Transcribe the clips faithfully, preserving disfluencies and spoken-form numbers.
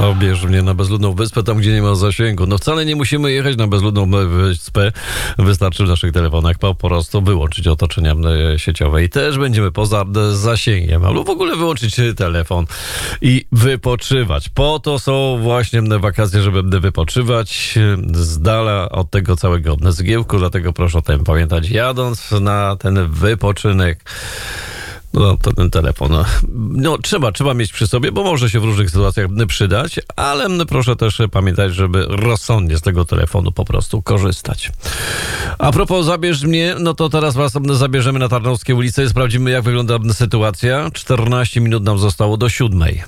No, bierz mnie na bezludną wyspę, tam gdzie nie ma zasięgu. No wcale nie musimy jechać na bezludną wyspę. Wystarczy w naszych telefonach po prostu wyłączyć otoczenia sieciowe i też będziemy poza zasięgiem. Albo w ogóle wyłączyć telefon i wypoczywać. Po to są właśnie wakacje, żeby wypoczywać z dala od tego całego zgiełku. Dlatego proszę o tym pamiętać, jadąc na ten wypoczynek. No, to ten telefon, no trzeba, trzeba mieć przy sobie, bo może się w różnych sytuacjach przydać, ale proszę też pamiętać, żeby rozsądnie z tego telefonu po prostu korzystać. A propos zabierz mnie, no to teraz was zabierzemy na Tarnowskie ulice i sprawdzimy, jak wygląda sytuacja. czternaście minut nam zostało do siódmej.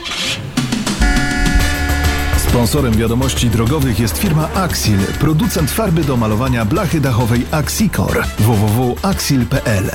Sponsorem wiadomości drogowych jest firma Axil, producent farby do malowania blachy dachowej Axicor. w w w kropka axil kropka p l.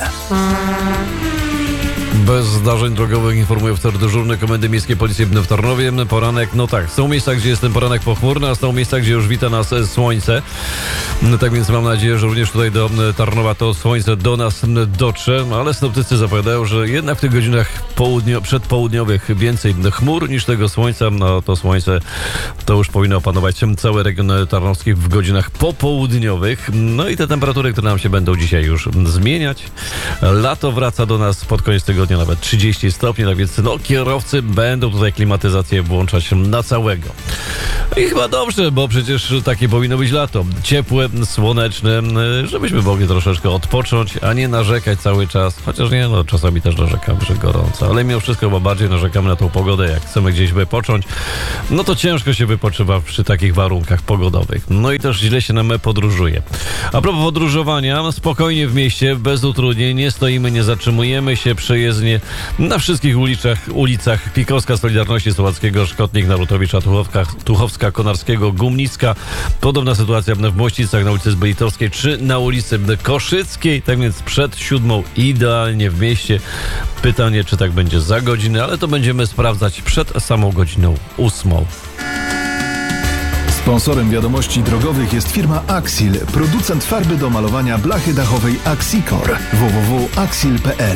Bez zdarzeń drogowych informuję wtedy dyżurny Komendy Miejskiej Policji w Tarnowie. Poranek, no tak, są miejsca, gdzie jest ten poranek pochmurny, a są miejsca, gdzie już wita nas słońce. Tak więc mam nadzieję, że również tutaj do Tarnowa to słońce do nas dotrze, ale synoptycy zapowiadają, że jednak w tych godzinach południo, przedpołudniowych więcej chmur niż tego słońca. No to słońce to już powinno opanować cały region tarnowski w godzinach popołudniowych. No i te temperatury, które nam się będą dzisiaj już zmieniać. Lato wraca do nas pod koniec tygodnia nawet trzydzieści stopni, tak więc no, kierowcy będą tutaj klimatyzację włączać na całego. I chyba dobrze, bo przecież takie powinno być lato. Ciepłe, słoneczne, żebyśmy mogli troszeczkę odpocząć, a nie narzekać cały czas. Chociaż nie, no czasami też narzekamy, że gorąco. Ale mimo wszystko chyba bardziej narzekamy na tą pogodę, jak chcemy gdzieś wypocząć. No to ciężko się wypoczywa przy takich warunkach pogodowych. No i też źle się nam podróżuje. A propos podróżowania, spokojnie w mieście, bez utrudnień, nie stoimy, nie zatrzymujemy się, przejezdnie na wszystkich ulicach, ulicach Pikowska, Solidarności, Sołackiego, Szkotnik, Narutowicza, Tuchowka, Tuchowska, Konarskiego, Gumnicka. Podobna sytuacja w Mościcach, na ulicy Zbylitowskiej czy na ulicy Koszyckiej. Tak więc przed siódmą idealnie w mieście. Pytanie, czy tak będzie za godzinę, ale to będziemy sprawdzać przed samą godziną ósmą. Sponsorem wiadomości drogowych jest firma Axil, producent farby do malowania blachy dachowej Axicor. w w w kropka axil kropka p l.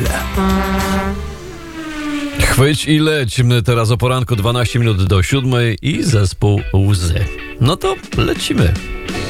Chwyć i leć. Teraz o poranku dwanaście minut do siódmej i zespół Łzy. No to lecimy.